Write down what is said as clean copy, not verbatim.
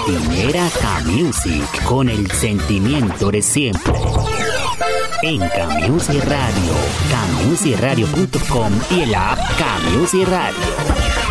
Matinera K-Music, con el sentimiento de siempre. En K-Music Radio, kmusicradio.com y el app K-Music Radio.